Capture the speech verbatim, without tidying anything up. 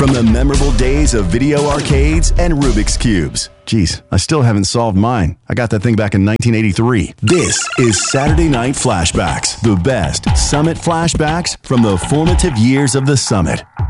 from the memorable days of video arcades and Rubik's Cubes. Geez, I still haven't solved mine. I got that thing back in nineteen eighty-three. This is Saturday Night Flashbacks, the best Summit flashbacks from the formative years of the Summit.